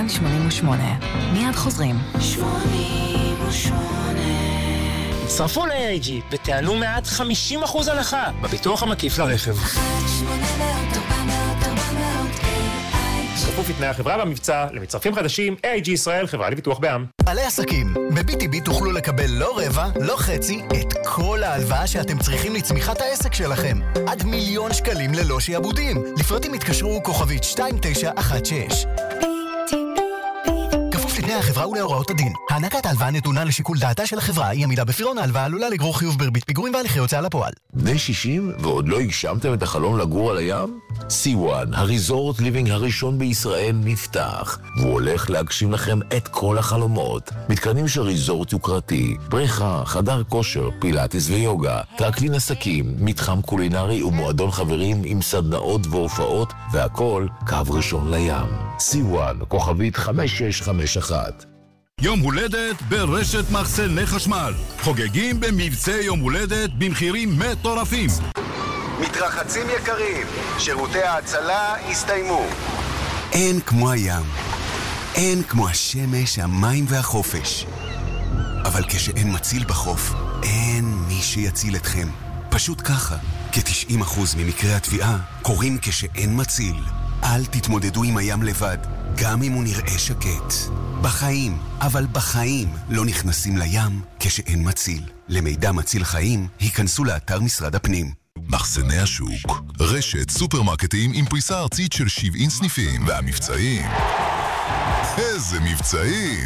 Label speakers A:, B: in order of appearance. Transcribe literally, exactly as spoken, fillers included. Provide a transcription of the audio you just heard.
A: כאן שמונים ושמונה. מיד חוזרים.
B: שמונים ושמונה.
C: צרפו ל-איי איי ג'י ותענו מעט חמישים אחוז הנחה בביטוח המקיף לרכב. כפוף לתנאי החברה במבצע, למצרפים חדשים, איי איי ג'י ישראל, חברה לביטוח בע"מ.
D: בעלי עסקים, ב-בי טי בי תוכלו לקבל לא רבע, לא חצי, את כל ההלוואה שאתם צריכים לצמיחת העסק שלכם. עד מיליון שקלים ללא שיעבודים. לפרטים התקשרו כוכבית שתיים תשע אחת שש. כפוף לתנאי החברה ולהוראות הדין. הענקת ההלוואה נתונה לשיקול דעתה של החברה, היא עמידה בפירעון ההלוואה עלולה לגרור חיוב בריבית פיגורים והליכי הוצאה לפועל.
E: בני שישים ועוד לא הגשמתם את החלום לגור על הים? סי וואן, הריזורט ליבינג הראשון בישראל נפתח, והוא הולך להגשים לכם את כל החלומות. מתקנים של ריזורט יוקרתי, בריכה, חדר כושר, פילאטיס ויוגה, טרקלין עסקים, מתחם קולינרי ומועדון חברים עם סדנאות והופעות, והכל קו ראשון לים. סי וואן, כוכבית חמש שש חמש אחת.
F: יום הולדת ברשת מחסני חשמל. חוגגים במבצע יום הולדת במחירים מטורפים.
G: מתרחצים יקרים, שירותי ההצלה הסתיימו.
H: אין כמו הים, אין כמו השמש, המים והחופש. אבל כשאין מציל בחוף, אין מי שיציל אתכם. פשוט ככה, כ-תשעים אחוז ממקרי התביעה קורים כשאין מציל. אל תתמודדו עם הים לבד, גם אם הוא נראה שקט. בחיים, אבל בחיים לא נכנסים לים כשאין מציל. למידע מציל חיים, היכנסו לאתר משרד הפנים.
I: מחסני השוק, רשת סופרמרקטים עם פריסה ארצית של שבעים סניפים, והמבצעים, איזה מבצעים!